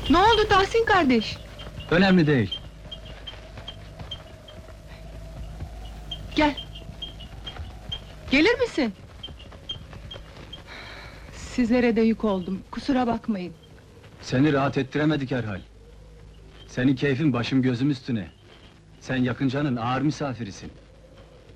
Ne oldu Tahsin kardeş? Önemli değil. Gel. Gelir misin? Sizlere de yük oldum, kusura bakmayın. Seni rahat ettiremedik herhal. Senin keyfin başım gözüm üstüne. Sen yakıncanın ağır misafirisin.